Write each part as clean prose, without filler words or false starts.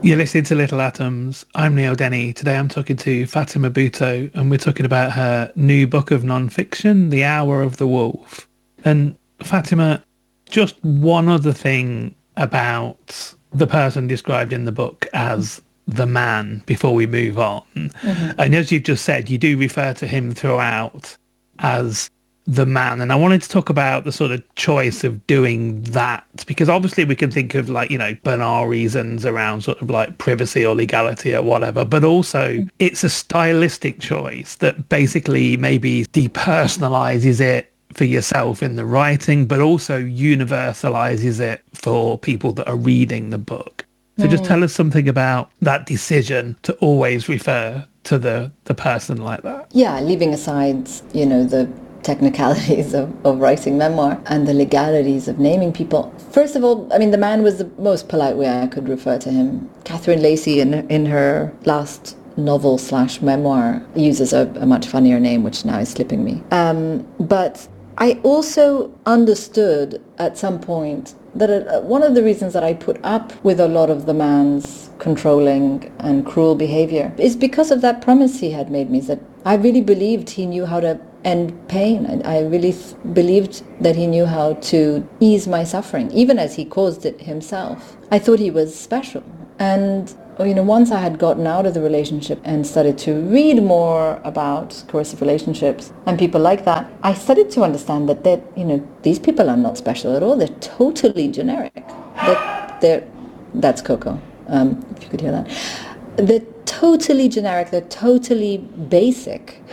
You're listening to Little Atoms. I'm Neil Denny. Today I'm talking to Fatima Bhutto, and we're talking about her new book of non-fiction, The Hour of the Wolf. And Fatima, just one other thing about the person described in the book as the man before we move on. And as you've just said, you do refer to him throughout as the man. And I wanted to talk about the sort of choice of doing that, because obviously we can think of, like, banal reasons around sort of like privacy or legality or whatever, but also it's a stylistic choice that basically maybe depersonalizes it for yourself in the writing, but also universalizes it for people that are reading the book. So just tell us something about that decision to always refer to the person like that. Yeah, leaving aside, the technicalities of writing memoir and the legalities of naming people. First of all, I mean, the man was the most polite way I could refer to him. Catherine Lacey, in her last novel slash memoir, uses a much funnier name, which now is slipping me. But I also understood at some point that one of the reasons that I put up with a lot of the man's controlling and cruel behavior is because of that promise he had made me, that I really believed he knew how to end pain. And I really believed that he knew how to ease my suffering, even as he caused it himself. I thought he was special. And once I had gotten out of the relationship and started to read more about coercive relationships and people like that, I started to understand that these people are not special at all. They're totally generic. That's Coco, if you could hear that. They're totally generic. They're totally basic.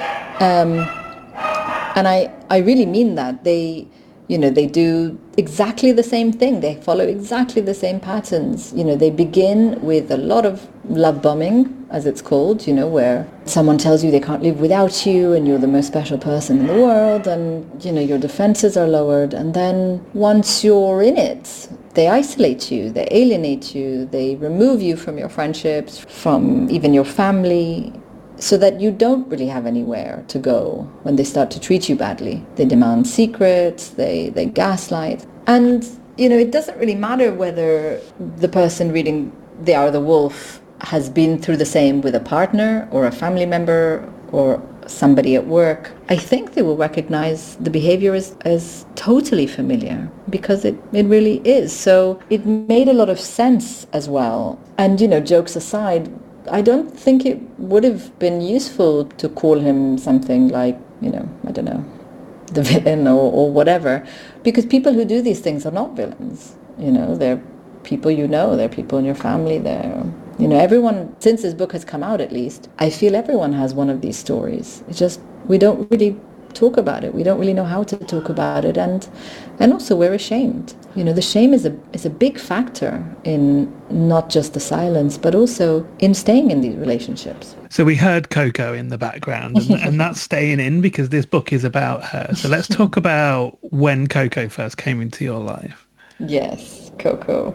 And I really mean that. They do exactly the same thing. They follow exactly the same patterns. They begin with a lot of love bombing, as it's called, where someone tells you they can't live without you and you're the most special person in the world, and, your defenses are lowered. And then once you're in it, they isolate you, they alienate you, they remove you from your friendships, from even your family, so that you don't really have anywhere to go when they start to treat you badly. They demand secrets, they gaslight. And, it doesn't really matter whether the person reading The Hour of the Wolf has been through the same with a partner or a family member or somebody at work. I think they will recognize the behavior as totally familiar, because it really is. So it made a lot of sense as well. And, jokes aside, I don't think it would have been useful to call him something like, I don't know, the villain or whatever, because people who do these things are not villains. They're people they're people in your family, they're, everyone, since this book has come out at least, I feel everyone has one of these stories. It's just, we don't really talk about it. We don't really know how to talk about it, and also we're ashamed. The shame is a big factor in not just the silence, but also in staying in these relationships. So we heard Coco in the background, and that's staying in because this book is about her. So let's talk about when Coco first came into your life. Yes, Coco.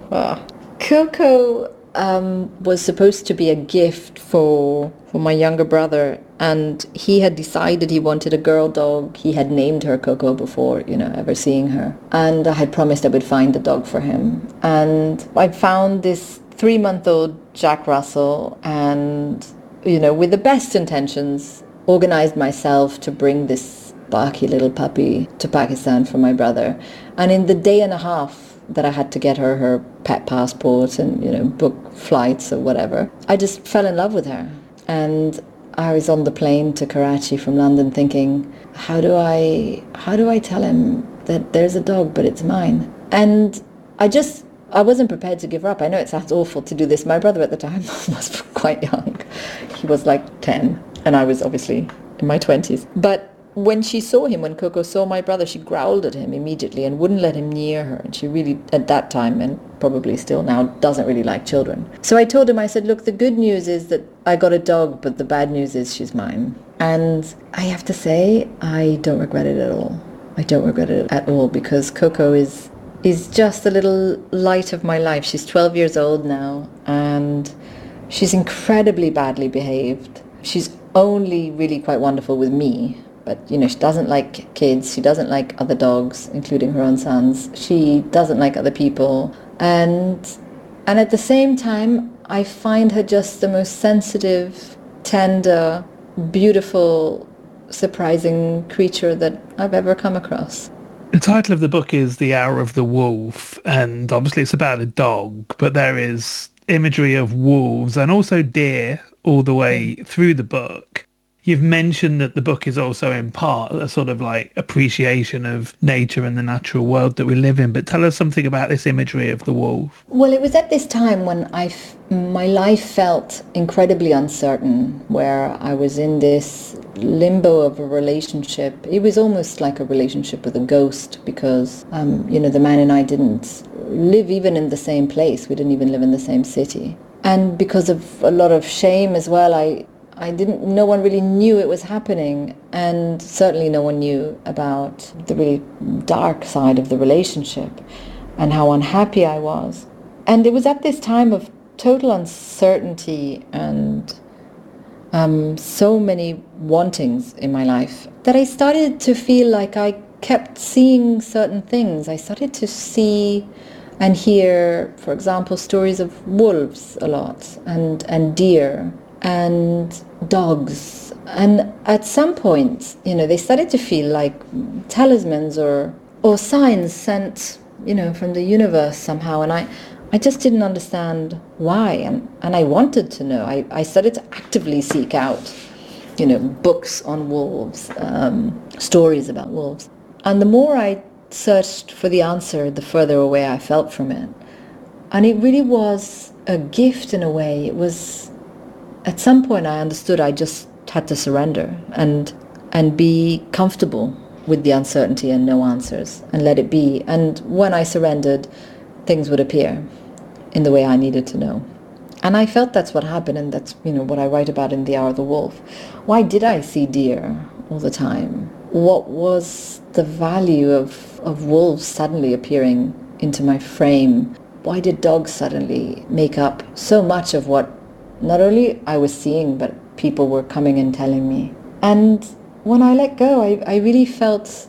Coco was supposed to be a gift for my younger brother, and he had decided he wanted a girl dog. He had named her Coco before, ever seeing her. And I had promised I would find a dog for him. And I found this 3-month-old Jack Russell, and, with the best intentions, organized myself to bring this barky little puppy to Pakistan for my brother. And in the day and a half that I had to get her pet passport and, book flights or whatever, I just fell in love with her. And I was on the plane to Karachi from London thinking, how do I tell him that there's a dog, but it's mine? And I wasn't prepared to give her up. I know it sounds awful to do this. My brother at the time was quite young. He was like 10, and I was obviously in my 20s. But when Coco saw my brother, she growled at him immediately and wouldn't let him near her. And she really, at that time, and probably still now, doesn't really like children. So I told him, I said, look, the good news is that I got a dog, but the bad news is she's mine. And I have to say, I don't regret it at all. I don't regret it at all, because Coco is just a little light of my life. She's 12 years old now, and she's incredibly badly behaved. She's only really quite wonderful with me. But, she doesn't like kids. She doesn't like other dogs, including her own sons. She doesn't like other people. And at the same time, I find her just the most sensitive, tender, beautiful, surprising creature that I've ever come across. The title of the book is The Hour of the Wolf, and obviously it's about a dog, but there is imagery of wolves and also deer all the way through the book. You've mentioned that the book is also in part a sort of like appreciation of nature and the natural world that we live in, but tell us something about this imagery of the wolf. Well, it was at this time when my life felt incredibly uncertain, where I was in this limbo of a relationship. It was almost like a relationship with a ghost because, the man and I didn't live even in the same place. We didn't even live in the same city. And because of a lot of shame as well, no one really knew it was happening, and certainly no one knew about the really dark side of the relationship and how unhappy I was. And it was at this time of total uncertainty and so many wantings in my life that I started to feel like I kept seeing certain things. I started to see and hear, for example, stories of wolves a lot and deer and dogs. And at some point, they started to feel like talismans or signs sent, from the universe somehow. And I just didn't understand why. And I wanted to know. I started to actively seek out, books on wolves, stories about wolves. And the more I searched for the answer, the further away I felt from it. And it really was a gift in a way. It was, at some point I understood I just had to surrender and be comfortable with the uncertainty and no answers and let it be. And when I surrendered, things would appear in the way I needed to know. And I felt that's what happened, and that's, what I write about in The Hour of the Wolf. Why did I see deer all the time? What was the value of wolves suddenly appearing into my frame? Why did dogs suddenly make up so much of what not only I was seeing, but people were coming and telling me? And when I let go, I really felt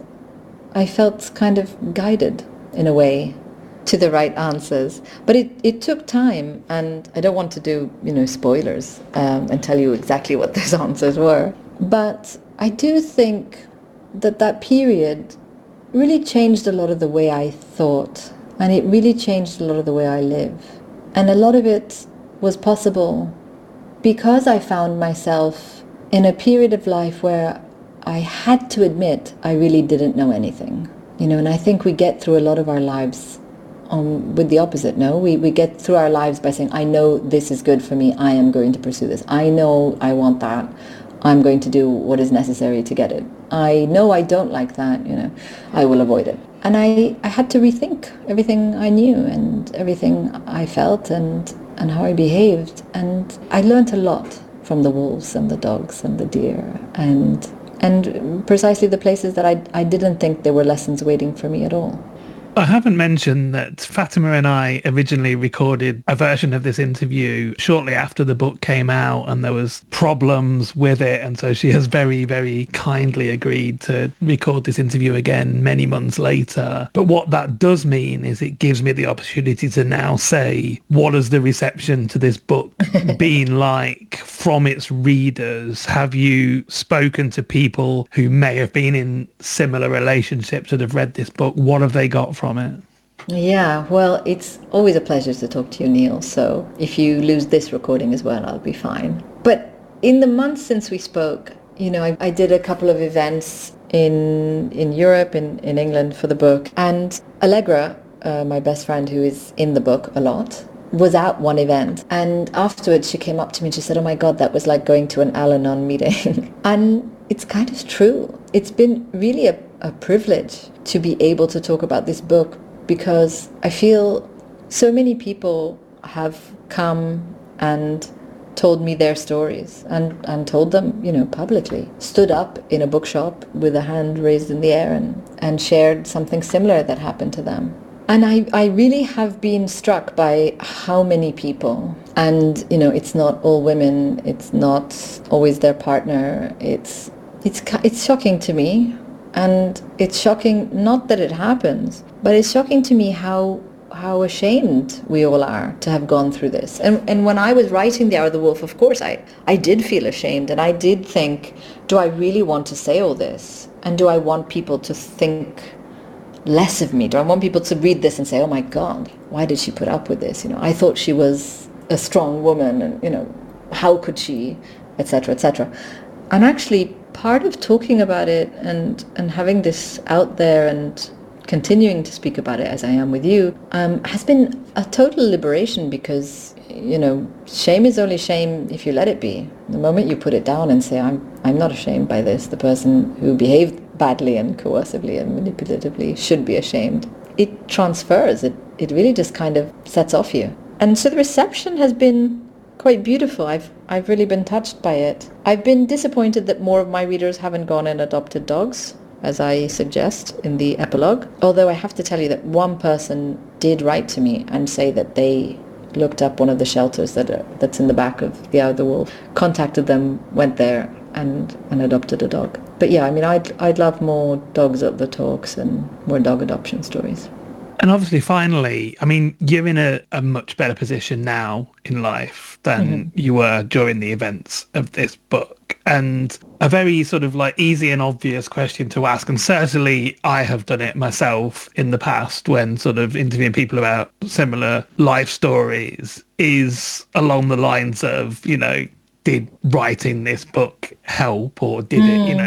kind of guided in a way to the right answers. But it took time, and I don't want to do, spoilers and tell you exactly what those answers were. But I do think that period really changed a lot of the way I thought, and it really changed a lot of the way I live. And a lot of it was possible because I found myself in a period of life where I had to admit I really didn't know anything. And I think we get through a lot of our lives with the opposite, no? We get through our lives by saying, I know this is good for me, I am going to pursue this. I know I want that, I'm going to do what is necessary to get it. I know I don't like that, I will avoid it. And I had to rethink everything I knew and everything I felt and how I behaved. And I learned a lot from the wolves and the dogs and the deer and precisely the places that I didn't think there were lessons waiting for me at all. I haven't mentioned that Fatima and I originally recorded a version of this interview shortly after the book came out, and there was problems with it, and so she has very, very kindly agreed to record this interview again many months later. But what that does mean is it gives me the opportunity to now say, what has the reception to this book been like from its readers? Have you spoken to people who may have been in similar relationships that have read this book? What have they got from it? Yeah, well, it's always a pleasure to talk to you, Neil. So if you lose this recording as well, I'll be fine. But in the months since we spoke, I did a couple of events in Europe, in England for the book. And Allegra, my best friend who is in the book a lot, was at one event. And afterwards she came up to me and she said, oh my God, that was like going to an Al-Anon meeting. And it's kind of true. It's been really a privilege to be able to talk about this book, because I feel so many people have come and told me their stories and told them, publicly, stood up in a bookshop with a hand raised in the air and shared something similar that happened to them. And I really have been struck by how many people, and, it's not all women, it's not always their partner, it's shocking to me. And it's shocking, not that it happens, but it's shocking to me how how ashamed we all are to have gone through this. And when I was writing The Hour of the Wolf, of course, I did feel ashamed, and I did think, do I really want to say all this? And do I want people to think less of me? Do I want people to read this and say, oh my God, why did she put up with this? I thought she was a strong woman, and, how could she, etc., etc. And actually, part of talking about it and having this out there and continuing to speak about it as I am with you has been a total liberation, because shame is only shame if you let it be. The moment you put it down and say, I'm not ashamed by this, the person who behaved badly and coercively and manipulatively should be ashamed, it transfers. It really just kind of sets off you. And so the reception has been quite beautiful. I've really been touched by it. I've been disappointed that more of my readers haven't gone and adopted dogs, as I suggest in the epilogue. Although I have to tell you that one person did write to me and say that they looked up one of the shelters that's in the back of The Hour of the Wolf, contacted them, went there and adopted a dog. But yeah, I mean, I'd love more dogs at the talks and more dog adoption stories. And obviously, finally, I mean, you're in a much better position now in life than you were during the events of this book. And a very sort of like easy and obvious question to ask, and certainly I have done it myself in the past when sort of interviewing people about similar life stories, is along the lines of, did writing this book help, or did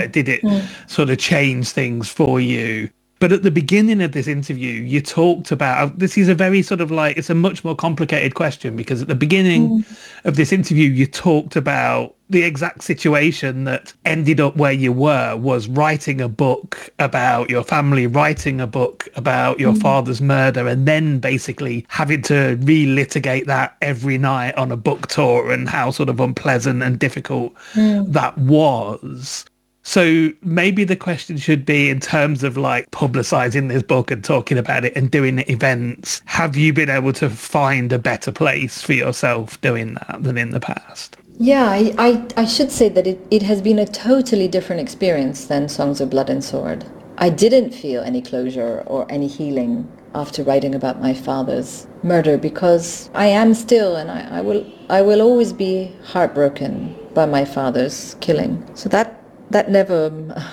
it sort of change things for you? But at the beginning of this interview, you talked about, this is a very sort of like, it's a much more complicated question, because at the beginning of this interview, you talked about the exact situation that ended up where you were, was writing a book about your family, writing a book about your father's murder, and then basically having to relitigate that every night on a book tour, and how sort of unpleasant and difficult that was. So maybe the question should be, in terms of like publicizing this book and talking about it and doing events, have you been able to find a better place for yourself doing that than in the past? Yeah, I should say that it has been a totally different experience than Songs of Blood and Sword. I didn't feel any closure or any healing after writing about my father's murder, because I am still, and I will always be heartbroken by my father's killing. So that never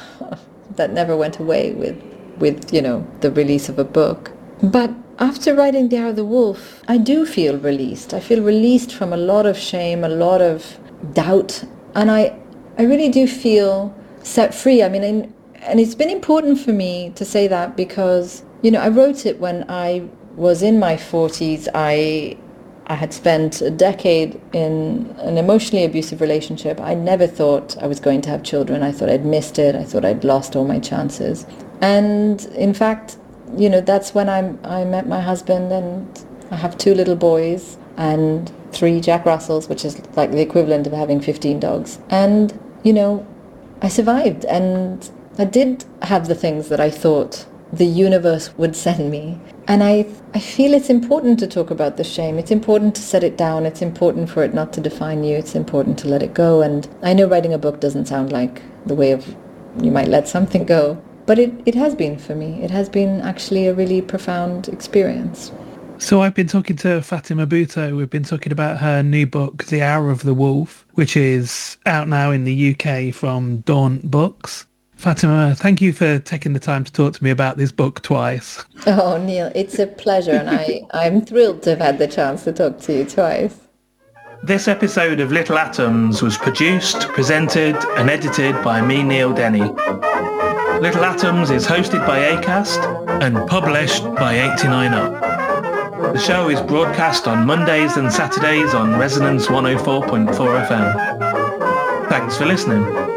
went away with the release of a book. But after writing The Hour of the Wolf, I do feel released. I feel released from a lot of shame, a lot of doubt, and I really do feel set free. I mean, and it's been important for me to say that, because I wrote it when I was in my 40s. I had spent a decade in an emotionally abusive relationship. I never thought I was going to have children. I thought I'd missed it. I thought I'd lost all my chances. And in fact, that's when I met my husband, and I have 2 little boys and 3 Jack Russells, which is like the equivalent of having 15 dogs. And, I survived, and I did have the things that I thought the universe would send me. And I feel it's important to talk about the shame. It's important to set it down. It's important for it not to define you. It's important to let it go. And I know writing a book doesn't sound like the way of you might let something go, but it has been for me. It has been actually a really profound experience. So I've been talking to Fatima Bhutto. We've been talking about her new book, The Hour of the Wolf, which is out now in the UK from Daunt Books. Fatima, thank you for taking the time to talk to me about this book twice. Oh, Neil, it's a pleasure, and I'm thrilled to have had the chance to talk to you twice. This episode of Little Atoms was produced, presented and edited by me, Neil Denny. Little Atoms is hosted by Acast and published by 89Up. The show is broadcast on Mondays and Saturdays on Resonance 104.4 FM. Thanks for listening.